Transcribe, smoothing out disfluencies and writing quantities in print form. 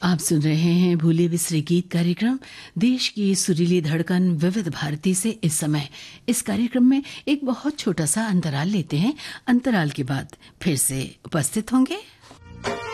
आप सुन रहे हैं भूले बिसरे गीत कार्यक्रम देश की सुरीली धड़कन विविध भारती से। इस समय इस कार्यक्रम में एक बहुत छोटा सा अंतराल लेते हैं। अंतराल के बाद फिर से उपस्थित होंगे।